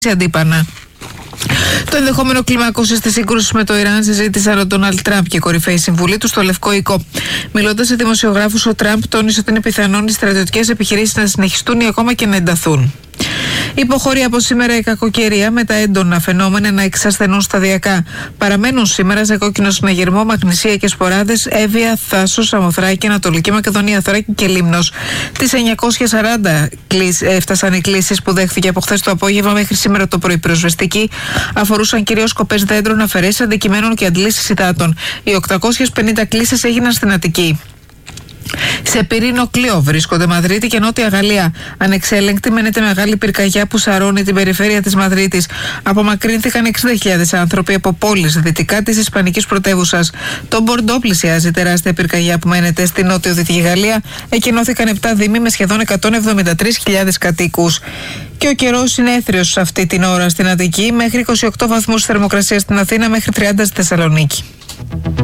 αντίπανα. Το ενδεχόμενο κλιμάκωση τη σύγκρουση με το Ιράν συζήτησαν ο Ντόναλντ Τραμπ και η κορυφαίοι συμβουλή του στο Λευκό Οίκο. Μιλώντας σε δημοσιογράφους, ο Τραμπ τόνισε ότι είναι πιθανόν οι στρατιωτικές επιχειρήσεις να συνεχιστούν ή ακόμα και να ενταθούν. Υποχωρεί από σήμερα η κακοκαιρία με τα έντονα φαινόμενα να εξασθενούν σταδιακά. Παραμένουν σήμερα σε κόκκινο συναγερμό Μαγνησία και Σποράδες, Εύβοια, Θάσος, Σαμοθράκη, Ανατολική Μακεδονία, Θράκη και Λίμνος. Τις 940 έφτασαν οι κλήσεις που δέχθηκε από χθες το απόγευμα μέχρι σήμερα το πρωί. Πυροσβεστικοί αφορούσαν κυρίως σκοπές δέντρων, αφαιρέσεις αντικειμένων και αντλήσεις υδάτων. Οι 850 κλήσεις έγιναν στην Αττική. Σε πυρήνο κλειό βρίσκονται Μαδρίτη και Νότια Γαλλία. Ανεξέλεγκτη μένεται μεγάλη πυρκαγιά που σαρώνει την περιφέρεια της Μαδρίτης. Απομακρύνθηκαν 60.000 άνθρωποι από πόλεις δυτικά της Ισπανικής πρωτεύουσας. Το Μπορντό πλησιάζει τεράστια πυρκαγιά που μένεται στη νότιο-δυτική Γαλλία. Εκενώθηκαν 7 δήμοι με σχεδόν 173.000 κατοίκους. Και ο καιρός είναι έθριος αυτή την ώρα στην Αττική, μέχρι 28 βαθμούς θερμοκρασία στην Αθήνα, μέχρι 30 στη Θεσσαλονίκη.